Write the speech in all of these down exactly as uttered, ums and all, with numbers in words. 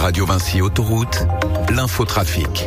Radio Vinci Autoroute, l'infotrafic.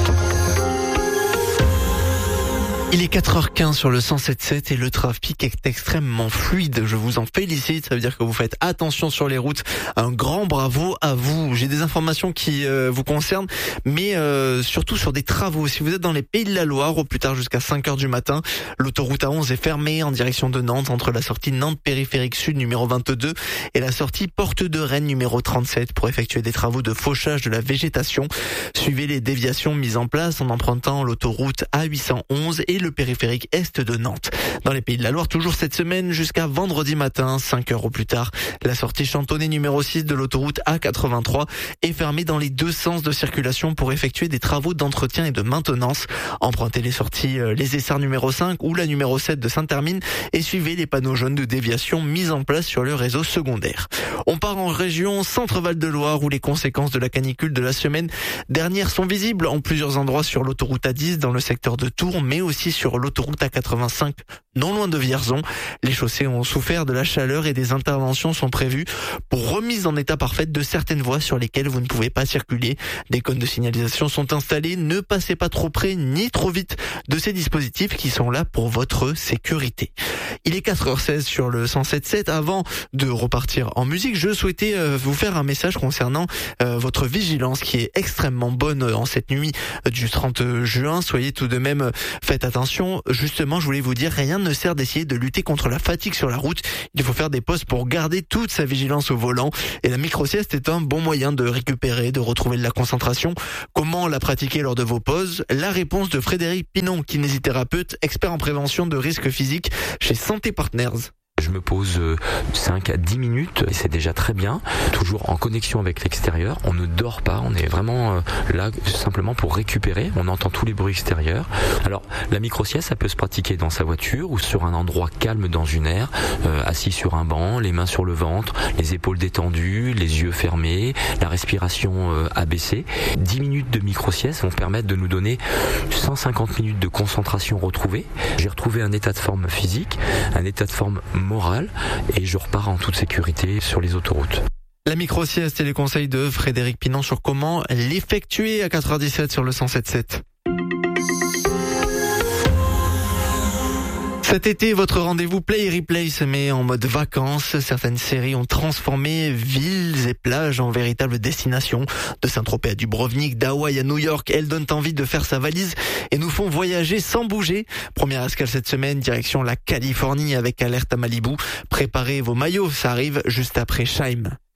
Il est quatre heures quinze sur le cent sept virgule sept et le trafic est extrêmement fluide. Je vous en félicite, ça veut dire que vous faites attention sur les routes. Un grand bravo à vous. J'ai des informations qui euh, vous concernent, mais euh, surtout sur des travaux. Si vous êtes dans les Pays de la Loire, au plus tard jusqu'à cinq heures du matin, l'autoroute A onze est fermée en direction de Nantes entre la sortie Nantes périphérique sud numéro vingt-deux et la sortie Porte de Rennes numéro trente-sept pour effectuer des travaux de fauchage de la végétation. Suivez les déviations mises en place en empruntant l'autoroute A huit cent onze et le périphérique est de Nantes. Dans les Pays de la Loire, toujours cette semaine jusqu'à vendredi matin, cinq heures au plus tard, la sortie Chantonnay numéro six de l'autoroute A quatre-vingt-trois est fermée dans les deux sens de circulation pour effectuer des travaux d'entretien et de maintenance. Empruntez les sorties Les Essarts numéro cinq ou la numéro sept de Saint-Hermine et suivez les panneaux jaunes de déviation mis en place sur le réseau secondaire. On part en région Centre-Val de Loire où les conséquences de la canicule de la semaine dernière sont visibles en plusieurs endroits sur l'autoroute A dix dans le secteur de Tours, mais aussi sur l'autoroute A quatre-vingt-cinq, non loin de Vierzon. Les chaussées ont souffert de la chaleur et des interventions sont prévues pour remise en état parfaite de certaines voies sur lesquelles vous ne pouvez pas circuler. Des cônes de signalisation sont installés. Ne passez pas trop près ni trop vite de ces dispositifs qui sont là pour votre sécurité. Il est quatre heures seize sur le cent sept virgule sept. Avant de repartir en musique, je souhaitais vous faire un message concernant votre vigilance qui est extrêmement bonne en cette nuit du trente juin. Soyez tout de même, faites attention. Justement, je voulais vous dire, rien ne sert d'essayer de lutter contre la fatigue sur la route. Il faut faire des pauses pour garder toute sa vigilance au volant. Et la micro-sieste est un bon moyen de récupérer, de retrouver de la concentration. Comment la pratiquer lors de vos pauses? La réponse de Frédéric Pinon, kinésithérapeute, expert en prévention de risques physiques chez Santé Partners. Je me pose cinq à dix minutes et c'est déjà très bien. Toujours en connexion avec l'extérieur. On ne dort pas. On est vraiment là simplement pour récupérer. On entend tous les bruits extérieurs. Alors, la micro-sieste, ça peut se pratiquer dans sa voiture ou sur un endroit calme dans une aire, euh, assis sur un banc, les mains sur le ventre, les épaules détendues, les yeux fermés, la respiration euh, abaissée. dix minutes de micro-sieste vont permettre de nous donner cent cinquante minutes de concentration retrouvée. J'ai retrouvé un état de forme physique, un état de forme morale et je repars en toute sécurité sur les autoroutes. La micro-sieste et les conseils de Frédéric Pinon sur comment l'effectuer à quatre heures dix-sept sur le cent sept virgule sept. Cet été, votre rendez-vous Play Replay se met en mode vacances. Certaines séries ont transformé villes et plages en véritables destinations. De Saint-Tropez à Dubrovnik, d'Hawaï à New York, elles donnent envie de faire sa valise et nous font voyager sans bouger. Première escale cette semaine, direction la Californie avec alerte à Malibu. Préparez vos maillots, ça arrive juste après Scheim.